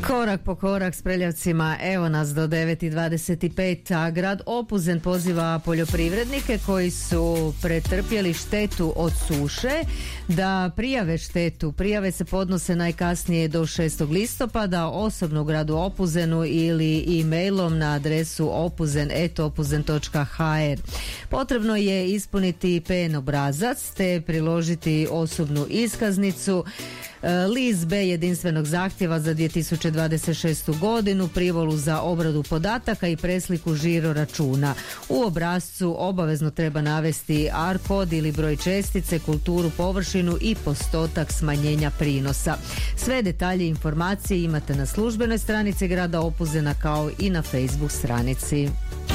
Korak po korak s Preljavcima, evo nas do 9:25, a grad Opuzen poziva poljoprivrednike koji su pretrpjeli štetu od suše da prijave štetu. Prijave se podnose najkasnije do 6. listopada osobno u gradu Opuzenu ili e-mailom na adresu opuzen@opuzen.hr. Potrebno je ispuniti PN obrazac te priložiti osobnu iskaznicu, list B jedinstvenog zahtjeva za 2026. godinu, privolu za obradu podataka i presliku žiro računa. U obrascu obavezno treba navesti AR kod ili broj čestice, kulturu, površinu i postotak smanjenja prinosa. Sve detalje i informacije imate na službenoj stranici grada Opuzena kao i na Facebook stranici.